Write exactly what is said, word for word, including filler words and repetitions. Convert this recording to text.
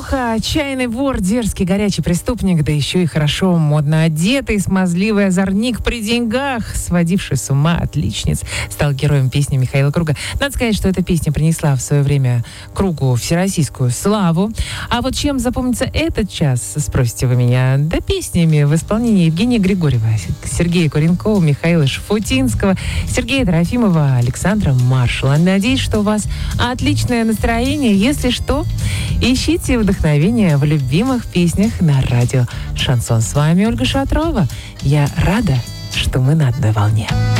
Леха, отчаянный вор, дерзкий, горячий преступник, да еще и хорошо модно одетый, смазливый озорник при деньгах, сводивший с ума отличниц, стал героем песни Михаила Круга. Надо сказать, что эта песня принесла в свое время Кругу всероссийскую славу. А вот чем запомнится этот час, спросите вы меня? Да песнями в исполнении Евгения Григорьева, Сергея Куренкова, Михаила Шафутинского, Сергея Трофимова, Александра Маршала. Надеюсь, что у вас отличное настроение. Если что, ищите вдохновение в любимых песнях на радио «Шансон». С вами Ольга Шатрова. Я рада, что мы на одной волне.